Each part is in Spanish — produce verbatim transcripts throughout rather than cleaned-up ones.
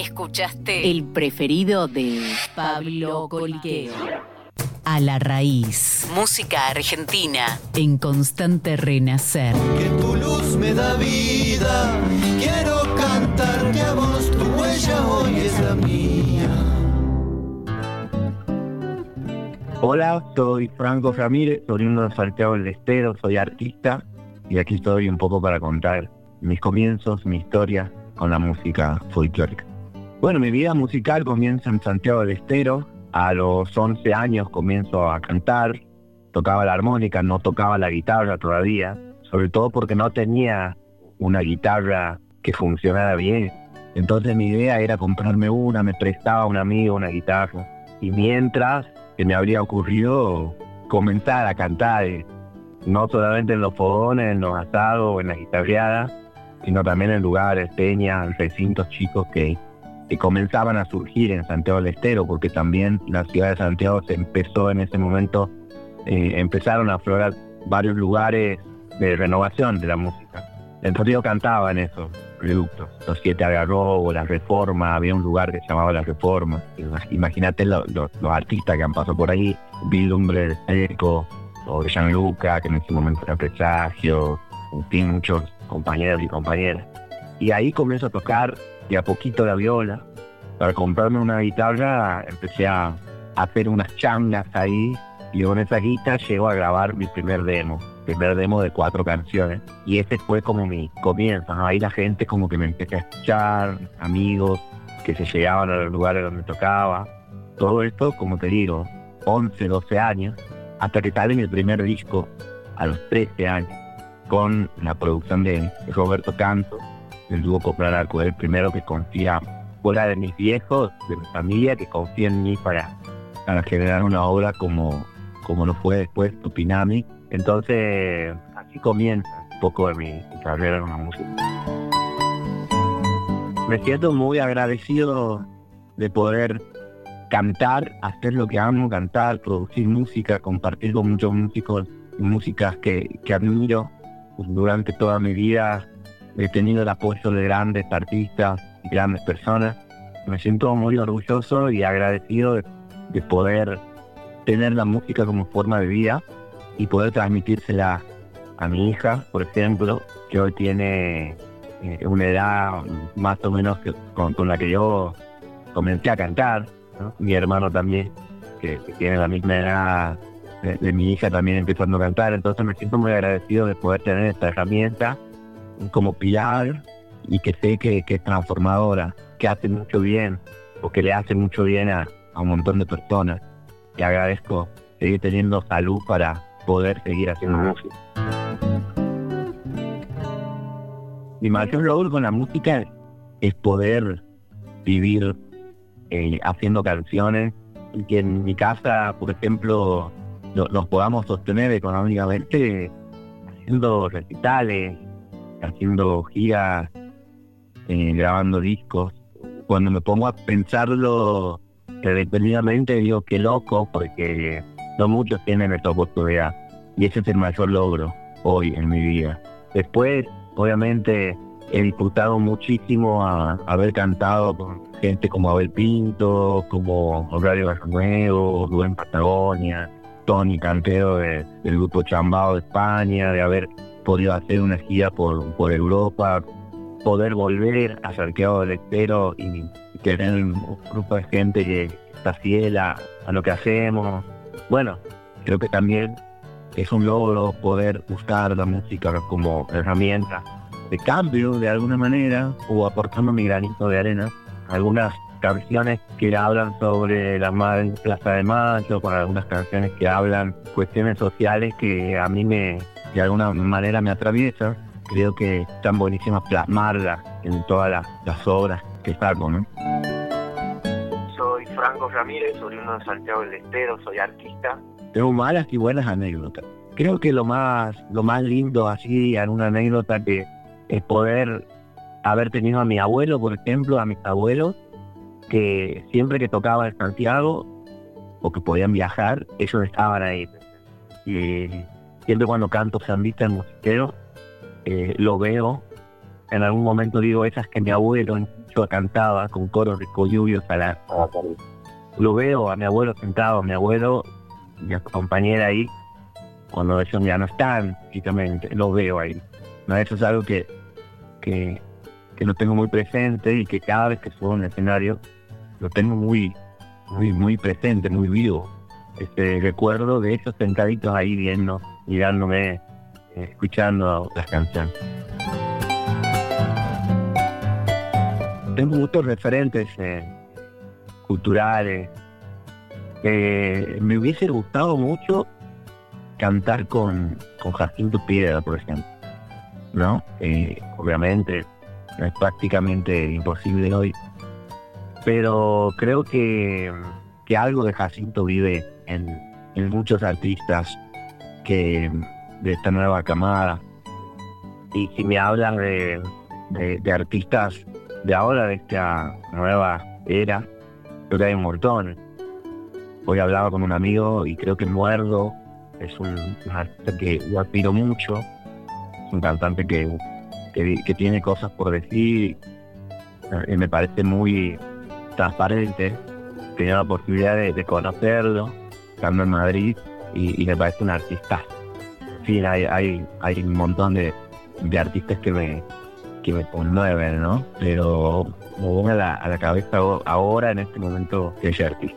Escuchaste el preferido de Pablo Coliqueo. A la raíz. Música argentina en constante renacer. Que tu luz me da vida. Quiero cantarte a vos, tu huella hoy es la mía. Hola, soy Franco Ramírez, oriundo de Santiago del Estero, soy artista y aquí estoy un poco para contar mis comienzos, mi historia con la música folclórica. Bueno, mi vida musical comienza en Santiago del Estero. A los once años comienzo a cantar, tocaba la armónica, no tocaba la guitarra todavía, sobre todo porque no tenía una guitarra que funcionara bien. Entonces mi idea era comprarme una, me prestaba un amigo una guitarra. Y mientras que me habría ocurrido comenzar a cantar, eh, no solamente en los fogones, en los asados, en las guitarreadas, sino también en lugares, peñas, recintos chicos que, que comenzaban a surgir en Santiago del Estero, porque también la ciudad de Santiago se empezó en ese momento, eh, empezaron a aflorar varios lugares de renovación de la música. Entonces yo cantaba en esos reductos, los Siete Algarrobos, La Reforma, había un lugar que se llamaba La Reforma. Imagínate lo, lo, los artistas que han pasado por ahí, Vislumbre, Eco, o Gianluca, que en ese momento era Presagio, en fin, muchos compañeros y compañeras. Y ahí comienzo a tocar de a poquito la viola. Para comprarme una guitarra empecé a, a hacer unas changas ahí, y con esa guitarra llego a grabar mi primer demo. primer demo de cuatro canciones, y ese fue como mi comienzo, ¿no? Ahí la gente como que me empecé a escuchar, amigos que se llegaban a los lugares donde tocaba, todo esto, como te digo, once, doce años, hasta que sale mi primer disco a los trece años, con la producción de Roberto Canto, el dúo Coplar Arco, el primero que confía, fuera de mis viejos, de mi familia, que confía en mí para, para generar una obra como, como lo fue después Tupinami. Entonces, así comienza un poco de mi, mi carrera en la música. Me siento muy agradecido de poder cantar, hacer lo que amo, cantar, producir música, compartir con muchos músicos y músicas que, que admiro. Durante toda mi vida he tenido el apoyo de grandes artistas y grandes personas. Me siento muy orgulloso y agradecido de, de poder tener la música como forma de vida y poder transmitírsela a mi hija, por ejemplo, que hoy tiene eh, una edad más o menos que, con, con la que yo comencé a cantar, ¿no? Mi hermano también, que, que tiene la misma edad de, de mi hija, también empezando a cantar. Entonces me siento muy agradecido de poder tener esta herramienta como pilar, y que sé que, que es transformadora, que hace mucho bien, o que le hace mucho bien a, a un montón de personas. Y agradezco seguir teniendo salud para poder seguir haciendo música. Mi mayor logro con la música es poder vivir eh, haciendo canciones, y que en mi casa, por ejemplo, lo, nos podamos sostener económicamente haciendo recitales, haciendo giras, eh, grabando discos. Cuando me pongo a pensarlo detenidamente, digo qué loco, porque no muchos tienen esta oportunidad, y ese es el mayor logro hoy en mi vida. Después, obviamente, he disfrutado muchísimo a, a haber cantado con gente como Abel Pinto, como Horacio Garnuevo, Rubén Patagonia, Tony Cantero de, del grupo Chambao de España, de haber podido hacer una gira por, por Europa, poder volver a Santiago del Estero y, y tener un grupo de gente que está fiel a, a lo que hacemos. Bueno, creo que también es un logro poder usar la música como herramienta de cambio de alguna manera, o aportando mi granito de arena. Algunas canciones que hablan sobre la madre en Plaza de Mayo, con algunas canciones que hablan cuestiones sociales que a mí me, de alguna manera me atraviesan. Creo que están buenísimas plasmarlas en todas las, las obras que saco, ¿no? Soy Franco Ramírez, oriundo de Santiago del Estero, soy artista. Tengo malas y buenas anécdotas. Creo que lo más, lo más lindo así en una anécdota que es poder haber tenido a mi abuelo, por ejemplo, a mis abuelos, que siempre que tocaba en Santiago o que podían viajar, ellos estaban ahí. Y siempre cuando canto sambista en musiquero, eh, lo veo en algún momento digo, esas que mi abuelo yo cantaba con coros de coyubios a la... Lo veo a mi abuelo sentado, a mi abuelo y a su compañera ahí, cuando ellos ya no están físicamente, lo veo ahí. ¿No? Eso es algo que, que, que lo tengo muy presente y que cada vez que subo a un escenario lo tengo muy, muy, muy presente, muy vivo. Este recuerdo de esos sentaditos ahí viendo, mirándome, eh, escuchando las canciones. Tengo muchos referentes eh, culturales. Eh, me hubiese gustado mucho cantar con, con Jacinto Piedra, por ejemplo, ¿no? Eh, obviamente es prácticamente imposible hoy, pero creo que, que algo de Jacinto vive en, en muchos artistas que de esta nueva camada. Y si me hablan de, de, de artistas de ahora, de esta nueva era, creo que hay un montón. Hoy hablaba con un amigo y creo que Muerdo es un, un artista que yo admiro mucho, es un cantante que, que, que tiene cosas por decir y me parece muy transparente. Tenía la posibilidad de, de conocerlo estando en Madrid y, y me parece un artista. En fin, hay, hay, hay un montón de, de artistas que me, que me conmueven, ¿no? Pero me viene a la, a la cabeza ahora, en este momento, ese artista.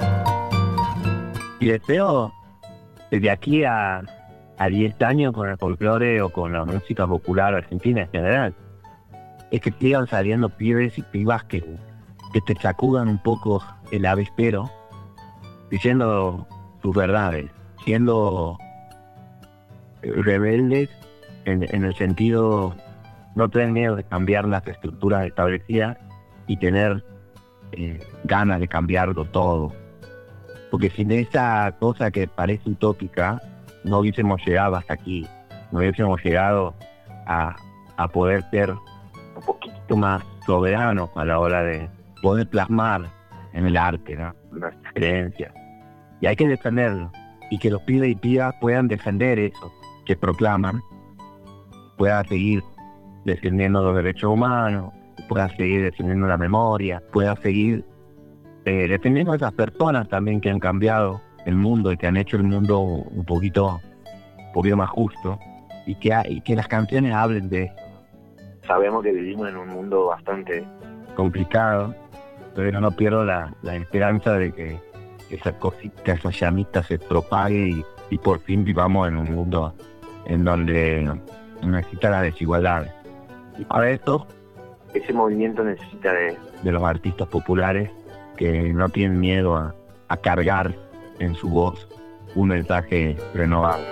Y deseo, desde aquí a, a diez años con el folclore o con la música popular argentina en general, es que sigan saliendo pibes y pibas que, que te sacudan un poco el avispero, diciendo sus verdades, siendo rebeldes en, en el sentido, no tener miedo de cambiar las estructuras establecidas y tener eh, ganas de cambiarlo todo. Porque sin esa cosa que parece utópica, no hubiésemos llegado hasta aquí, no hubiésemos llegado a, a poder ser un poquito más soberanos a la hora de poder plasmar en el arte, ¿no?, nuestras creencias. Y hay que defenderlo, y que los pibes y pibas puedan defender eso que proclaman, puedan seguir defendiendo los derechos humanos, puedan seguir defendiendo la memoria, puedan seguir eh, defendiendo a esas personas también que han cambiado el mundo y que han hecho el mundo un poquito, un poquito más justo, y que, y que las canciones hablen de eso. Sabemos que vivimos en un mundo bastante complicado, pero no pierdo la, la esperanza de que esa cosita, esa llamita se propague y, y por fin vivamos en un mundo en donde no exista la desigualdad. Y para esto, ese movimiento necesita de, de los artistas populares que no tienen miedo a, a cargar en su voz un mensaje renovado.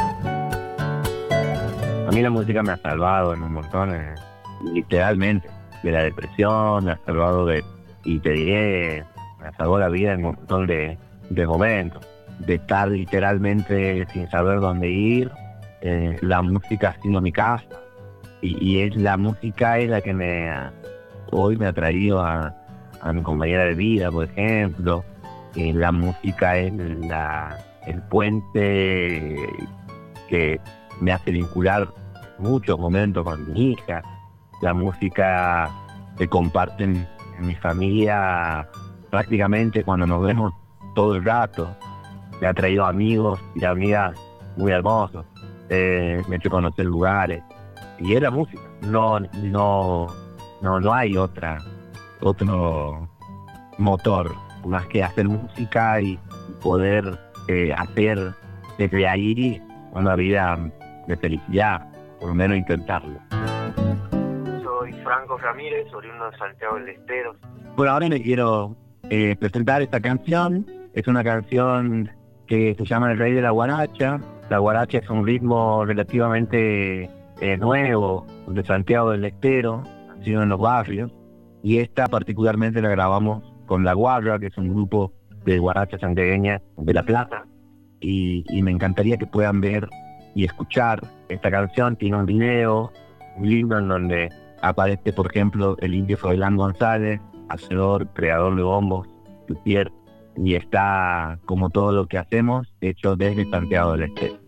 A mí la música me ha salvado en un montón, eh, literalmente, de la depresión, me ha salvado de, y te diré, me salvó la vida en un montón de, de momentos, de estar literalmente sin saber dónde ir, eh, la música ha sido mi casa, y, y es la música es la que me ha, hoy me ha traído a, a mi compañera de vida, por ejemplo. Eh, la música es la, el puente que me hace vincular muchos momentos con mi hija. La música que comparten en mi familia prácticamente cuando nos vemos todo el rato. Me ha traído amigos y amigas muy hermosos. Eh, me ha hecho conocer lugares. Y es la música. No, no, no, no hay otra, otro motor más que hacer música y poder eh, hacer desde ahí una vida de felicidad, por lo menos intentarlo. Soy Franco Ramírez, oriundo de Santiago del Estero. Por ahora les quiero eh, presentar esta canción. Es una canción que se llama El Rey de la Guaracha. La guaracha es un ritmo relativamente eh, nuevo de Santiago del Estero, nacido en los barrios, y esta particularmente la grabamos con La Guarra, que es un grupo de guaracha santiagueña de La Plata, y, y me encantaría que puedan ver y escuchar esta canción. Tiene un video, un libro en donde aparece, por ejemplo, el indio Froilán González, hacedor, creador de bombos, luthier, y está, como todo lo que hacemos, hecho desde Santiago del Estero.